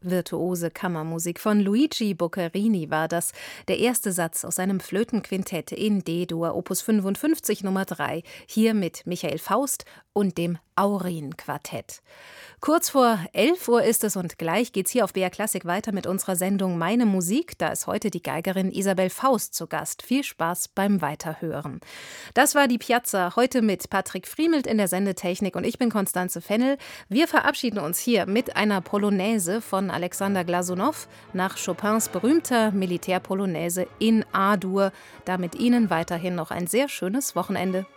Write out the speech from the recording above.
Virtuose Kammermusik von Luigi Boccherini war das. Der erste Satz aus seinem Flötenquintett in D-Dur, Opus 55 Nummer 3, hier mit Michael Faust und dem Aurin-Quartett. Kurz vor 11 Uhr ist es und gleich geht's hier auf BR Klassik weiter mit unserer Sendung Meine Musik. Da ist heute die Geigerin Isabel Faust zu Gast. Viel Spaß beim Weiterhören. Das war die Piazza, heute mit Patrick Friemelt in der Sendetechnik und ich bin Constanze Fennel. Wir verabschieden uns hier mit einer Polonaise von Alexander Glasunow nach Chopins berühmter Militärpolonaise in A-Dur. Damit Ihnen weiterhin noch ein sehr schönes Wochenende.